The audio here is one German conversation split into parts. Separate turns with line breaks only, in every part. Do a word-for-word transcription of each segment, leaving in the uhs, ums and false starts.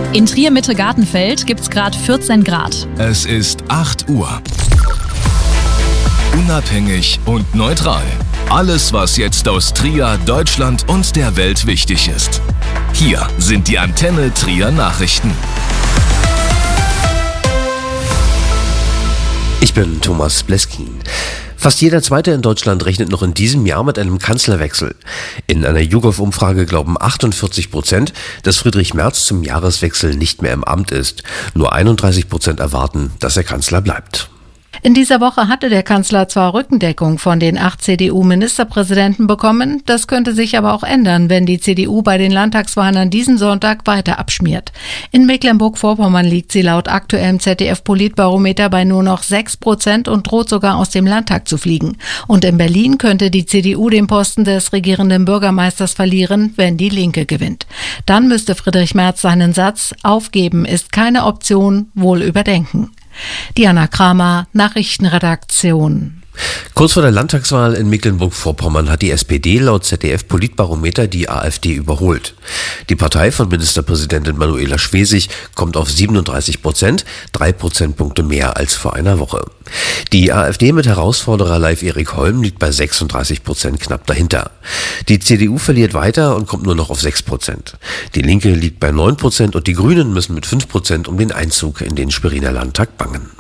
In Trier-Mitte-Gartenfeld gibt's gerade vierzehn Grad.
Es ist acht Uhr. Unabhängig und neutral. Alles, was jetzt aus Trier, Deutschland und der Welt wichtig ist. Hier sind die Antenne Trier Nachrichten.
Ich bin Thomas Bleskin. Fast jeder Zweite in Deutschland rechnet noch in diesem Jahr mit einem Kanzlerwechsel. In einer YouGov-Umfrage glauben achtundvierzig Prozent, dass Friedrich Merz zum Jahreswechsel nicht mehr im Amt ist. Nur einunddreißig Prozent erwarten, dass er Kanzler bleibt.
In dieser Woche hatte der Kanzler zwar Rückendeckung von den acht C D U-Ministerpräsidenten bekommen, das könnte sich aber auch ändern, wenn die C D U bei den Landtagswahlen an diesem Sonntag weiter abschmiert. In Mecklenburg-Vorpommern liegt sie laut aktuellem Z D F-Politbarometer bei nur noch sechs Prozent und droht sogar aus dem Landtag zu fliegen. Und in Berlin könnte die C D U den Posten des regierenden Bürgermeisters verlieren, wenn die Linke gewinnt. Dann müsste Friedrich Merz seinen Satz "Aufgeben ist keine Option" wohl überdenken. Diana Kramer, Nachrichtenredaktion.
Kurz vor der Landtagswahl in Mecklenburg-Vorpommern hat die S P D laut Z D F-Politbarometer die AfD überholt. Die Partei von Ministerpräsidentin Manuela Schwesig kommt auf siebenunddreißig Prozent, drei Prozentpunkte mehr als vor einer Woche. Die AfD mit Herausforderer Leif Erik Holm liegt bei sechsunddreißig Prozent knapp dahinter. Die C D U verliert weiter und kommt nur noch auf sechs Prozent. Die Linke liegt bei neun Prozent und die Grünen müssen mit fünf Prozent um den Einzug in den Schweriner Landtag bangen.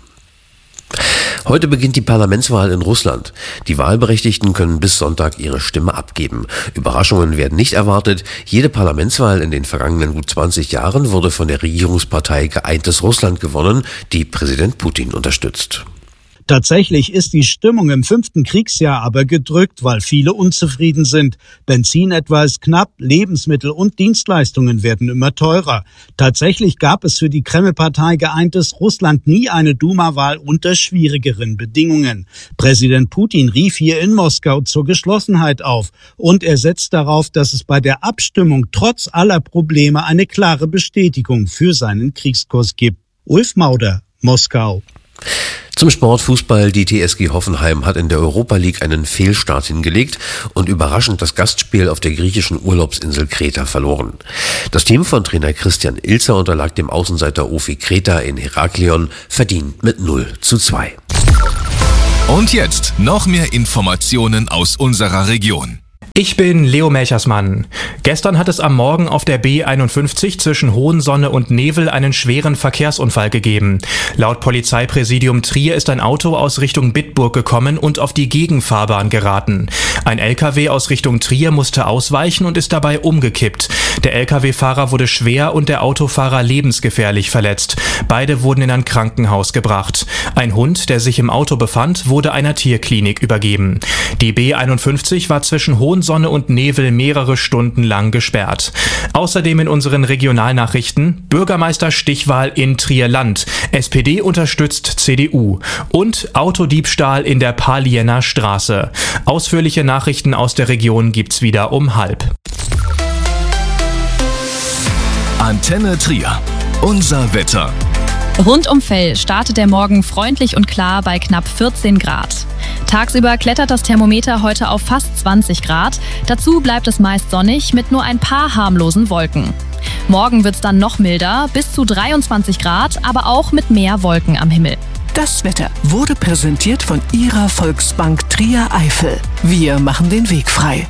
Heute beginnt die Parlamentswahl in Russland. Die Wahlberechtigten können bis Sonntag ihre Stimme abgeben. Überraschungen werden nicht erwartet. Jede Parlamentswahl in den vergangenen gut zwanzig Jahren wurde von der Regierungspartei Geeintes Russland gewonnen, die Präsident Putin unterstützt.
Tatsächlich ist die Stimmung im fünften Kriegsjahr aber gedrückt, weil viele unzufrieden sind. Benzin etwa ist knapp, Lebensmittel und Dienstleistungen werden immer teurer. Tatsächlich gab es für die Kreml-Partei Geeintes Russland nie eine Duma-Wahl unter schwierigeren Bedingungen. Präsident Putin rief hier in Moskau zur Geschlossenheit auf und er setzt darauf, dass es bei der Abstimmung trotz aller Probleme eine klare Bestätigung für seinen Kriegskurs gibt. Ulf Mauder, Moskau.
Zum Sport Fußball. Die T S G Hoffenheim hat in der Europa League einen Fehlstart hingelegt und überraschend das Gastspiel auf der griechischen Urlaubsinsel Kreta verloren. Das Team von Trainer Christian Ilzer unterlag dem Außenseiter Ofi Kreta in Heraklion verdient mit null zu zwei.
Und jetzt noch mehr Informationen aus unserer Region.
Ich bin Leo Melchersmann. Gestern hat es am Morgen auf der B einundfünfzig zwischen Hohensonne und Nevel einen schweren Verkehrsunfall gegeben. Laut Polizeipräsidium Trier ist ein Auto aus Richtung Bitburg gekommen und auf die Gegenfahrbahn geraten. Ein L K W aus Richtung Trier musste ausweichen und ist dabei umgekippt. Der L K W-Fahrer wurde schwer und der Autofahrer lebensgefährlich verletzt. Beide wurden in ein Krankenhaus gebracht. Ein Hund, der sich im Auto befand, wurde einer Tierklinik übergeben. Die B einundfünfzig war zwischen Hohensonne Sonne und Nevel mehrere Stunden lang gesperrt. Außerdem in unseren Regionalnachrichten: Bürgermeisterstichwahl in Trier-Land. S P D unterstützt C D U. Und Autodiebstahl in der Paliener Straße. Ausführliche Nachrichten aus der Region gibt's wieder um halb.
Antenne Trier. Unser Wetter.
Rund um Fell startet der Morgen freundlich und klar bei knapp vierzehn Grad. Tagsüber klettert das Thermometer heute auf fast zwanzig Grad. Dazu bleibt es meist sonnig mit nur ein paar harmlosen Wolken. Morgen wird's dann noch milder, bis zu dreiundzwanzig Grad, aber auch mit mehr Wolken am Himmel.
Das Wetter wurde präsentiert von Ihrer Volksbank Trier Eifel. Wir machen den Weg frei.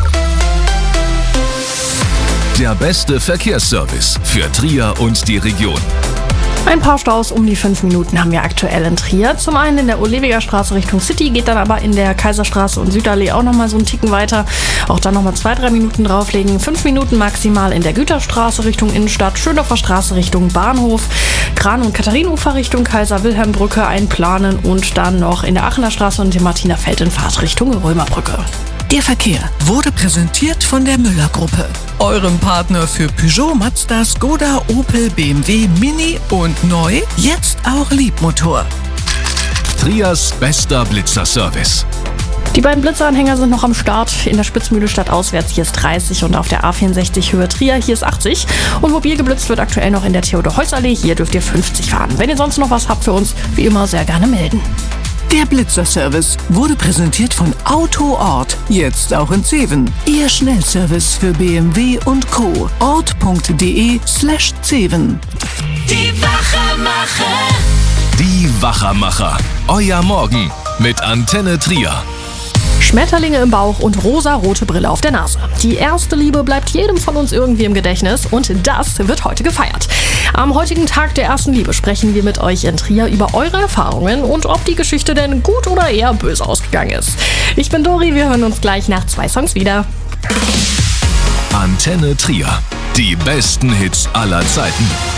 Der beste Verkehrsservice für Trier und die Region.
Ein paar Staus um die fünf Minuten haben wir aktuell in Trier. Zum einen in der Olewiger Straße Richtung City, geht dann aber in der Kaiserstraße und Südallee auch nochmal so einen Ticken weiter. Auch dann nochmal zwei, drei Minuten drauflegen. Fünf Minuten maximal in der Güterstraße Richtung Innenstadt, Schöndorfer Straße Richtung Bahnhof, Kran- und Katharinenufer Richtung Kaiser-Wilhelm-Brücke einplanen und dann noch in der Aachener Straße und dem Martinerfeld in Fahrt Richtung Römerbrücke.
Der Verkehr wurde präsentiert von der Müller-Gruppe, eurem Partner für Peugeot, Mazda, Skoda, Opel, B M W, Mini und neu, jetzt auch Liebmotor.
Triers bester Blitzerservice.
Die beiden Blitzeranhänger sind noch am Start. In der Spitzmühle stadtauswärts, hier ist dreißig und auf der A vierundsechzig Höhe Trier, hier ist achtzig. Und mobil geblitzt wird aktuell noch in der Theodor-Heuss-Allee, hier dürft ihr fünfzig fahren. Wenn ihr sonst noch was habt für uns, wie immer sehr gerne melden.
Der Blitzer-Service wurde präsentiert von Autoort, jetzt auch in Zeven. Ihr Schnellservice für B M W und Co. ort.de slash Zeven.
Die Wachermacher. Die Wachermacher. Euer Morgen mit Antenne Trier.
Schmetterlinge im Bauch und rosa-rote Brille auf der Nase. Die erste Liebe bleibt jedem von uns irgendwie im Gedächtnis und das wird heute gefeiert. Am heutigen Tag der ersten Liebe sprechen wir mit euch in Trier über eure Erfahrungen und ob die Geschichte denn gut oder eher böse ausgegangen ist. Ich bin Dori, wir hören uns gleich nach zwei Songs wieder.
Antenne Trier. Die besten Hits aller Zeiten.